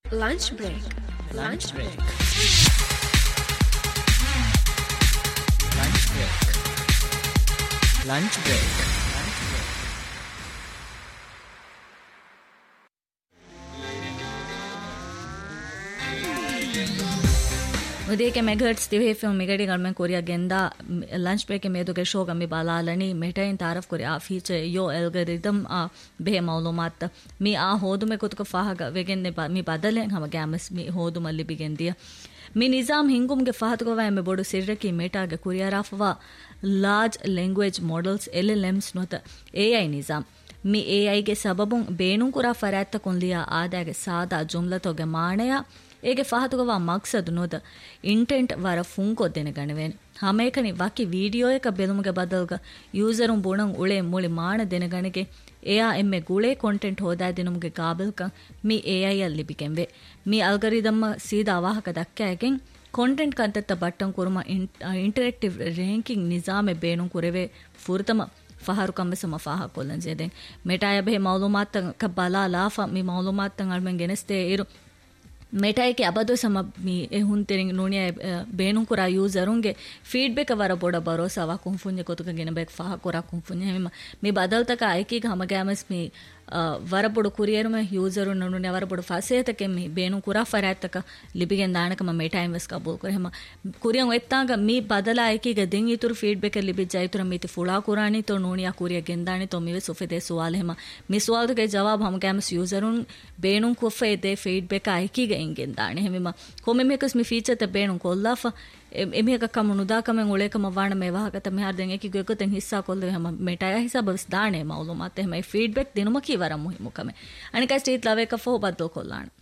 Lunch break. Lunch break. Lunch break. Lunch break. ಉದಯಕ್ಕೆ ಮೆಗಾಟ್ಸ್ ದಿವೆ film ಮಿಗಡಿ ಗಳ್ಮೆನ್ Korea ಗೆಂದಾ lunch break ಮೇದುಗೆ show ಗಮ್ಮಿ ಬಾಲಾಲನಿ maintain ತಾರಫ್ ಕೊರಿ ಆ feature ಯೋ ಎಲ್ಗರಿದಮ್ ಆ ಬೆ ಮೌಲೂಮಾತ್ ಮಿ ಆ ಹೋದುಮೆ ಕುತುಕ ಫಾಹಗ ವೆಗೆನ್ನೆ ಮಿ ಬದಲೆ ಹಮ ಗ್ಯಾಮಸ್ ಮಿ ಹೋದು ಮಲ್ಲಿ ಬಿಗೆಂದಿಯ ಮಿ ನಿಜಾಮ್ ಹಿಂಗುಮ್ಗೆ ಫಹತ್ಗೋವಾ ಎಮ್ಮೆ ಬೋಡು ಸಿರ್ರಕಿ ಮೇಟಾಗೆ ಕುರಿಯಾರಾಫವಾ large language models LLMs ನೋತ AI Nizam ಮಿ AIಗೆ ಸಬಬುಂ ಬೇಣುಂ ಕುರಾ ಫರಾತ್ತ ಕೊಂಲಿಯಾ ಆದಾಗೆ ಸಾದಾ ಜುಮ್ಲತೋಗೆ ಮಾಣೆಯ ಏಗೆ ಫಹತುಗವಾ ಮಕ್ಸದು ನೋದ ಇಂಟೆಂಟ್ ವರ ಫುಂಕೊದ್ದೆನೆ ಗಣವೇನೆ ಹಮೇಕನಿ ವಕಿ ವಿಡಿಯೋ එක ಬೆಲುಮುಗೆ ಬದಲ್ಗ ಯೂಸರುಂ ಬುಣಂ ಉಳೆ ಮುಳಿ ಮಾಣ ದೆನೆ ಗಣಿಗೆ ಎಯಾ ಎಮ್ಮೆ ಗುಳೆ ಕಂಟೆಂಟ್ ಹೋದಾ ದಿನುಮುಗೆ ಕಾಬಲ್ಕ ಮಿ AI ಅಲ್ಲಿ ಬಿಕೆಂವೆ ಮಿ ಅಲ್ಗರಿದಮ್ ಸೀದಾ ವಾಹಕ ದಕ್ಕಾಗೆನ್ ಕಂಟೆಂಟ್ ಕಂತತ್ತ ಬಟ್ಟಂ ಕುರುಮ ಇಂಟರಾಕ್ಟಿವ್ ರ್ಯಾಂಕಿಂಗ್ ನಿಜಾಮೆ ಬೇಣುಂ ಕುರೆವೆ ಫುರ್ತಮ ಫಹಾರು ಕಂಬಸಮ ಫಾಹ ಕೊಲ್ಲಂಜೆದೆ ಮೆಟಾಯ ಬೆ ಮಾಲೂಮಾತ್ ಕ ಬಲಾ ಲಾಫಾ ಮಿ ಮಾಲೂಮಾತ್ ಅಳ್ಮೆನ್ ಗೆನೆಸ್ತೆ ಇರು ಮೆಟಾಯ್ಕೆ ಅಬದು ಸಮ ಮಿ ಹುಂತೆರಿಂಗ್ ನುಣಿಯ ಬೇಣು ಕುರ ಯೂಸರುಂಗೆ ಫೀಡ್ಬ್ಯಾಕ್ ಅವರ ಬೋಡ ಭರೋಸಾ ಕುಂಫುಂಜೆ ಕೊತುಕ ಗೆನಬೇಕ್ ಫಾಹ ಕೊರ ಕುಂಫುಂಜೆ ಮಿ ಬದಲ್ತಕ ಐಕಿಗ ಹಮಗ್ಯಾಮಸ್ ಮಿ ವರಬೊಡು ಕುರಿಯರುಮೆ ಯೂಸರು ನುಣುನೆ ವರಬೊಡು ಫಸೇತಕೆ ಮಿ ಬೇಣು ಕುರ ಫರಾತಕ ಲಿಬಿಗೆನ್ ದಾಣಕ ಮ ಮೆಟಾಯ್ ವೆಸ್ ಕಬೂಲ್ ಕೊರೆ ಹಮ ಕುರಿಯಂ ಎತ್ತಾಗ ಮಿ ಬದಲ ಐಕಿಗ ದೆಂ ಇತುರು ಫೀಡ್ಬ್ಯಾಕ್ ಲಿಬಿ ಜೈತುರ ಮಿತಿ ಫುಳಾ ಕುರಾನಿ ತೋ ನುಣಿಯ ಕುರಿಯ ಗೆಂದಾಣಿ ತೋ ಮಿವೆ ಸೊಫೆದೆ ಸುವಾಲ್ ಹೆಮ ಮಿ ಸುವಾಲ್ಗೆ ಜವಾಬ್ ಹಮಗ್ಯಾಮಸ್ ಯೂಸರುನ್ ಬೇಣು ಕುಫೆ ದೆ ಫೀಡ್ಬ್ಯಾಕ್ ಐಕಿಗ ಎಂಗೆನ್ ದಾಣಿ ಹೆಮ ಕೊಮೆ ಮೇಕಸ್ ಮಿ ಫೀಚರ್ ತ ಬೇಣು ಕೊಲ್ಲಾಫ ಎಮಿಯಕ ಕಮ ನುದಾಕಮೆನ್ ಉಳೇಕಮ ವಾಣ ಮೆ ವಾಹಕತ ಮೆಹಾರ್ ದೆನ್ ಎಕಿ ಗೊಕತೆನ್ ಹಿಸ್ಸಾ ಕೊಲ್ದೆ ಹಮ ಮೆಟಾಯ ಹಿಸಾಬ ಬಸ್ ದಾಣೆ ಮಾಲೂಮಾತ್ ಹೆಮ ಫೀಡ್ಬ್ಯಾಕ್ ದಿನುಮಕಿ ವರ ಮುಹಿಮುಕಮೆ ಅನಿಕ ಸ್ಟೇಟ್ ಲವೇಕ ಫೋ ಬದ್ದೋ ಕೊಲ್ಲಾಣ